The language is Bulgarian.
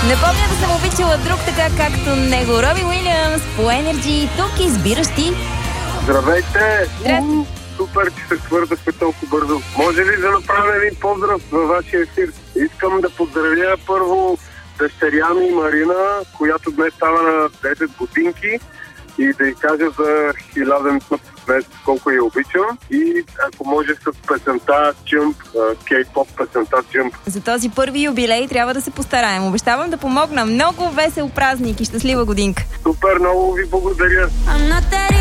Не помня да съм обичала друг така както него. Роби Уилямс по Energy, тук избиращи. Здравейте! Здрасти. Супер, че се свързахме толкова бързо. Може ли да направя един поздрав във вашия ефир? Искам да поздравя първо дъщеря ми Марина, която днес става на 10 годинки, и да й кажа за 1000 път днес колко я обичам. И ако може с песента Jump, K-pop песента Jump. За този първи юбилей трябва да се постараем. Обещавам да помогна. Много весел празник и щастлива годинка. Супер, много ви благодаря!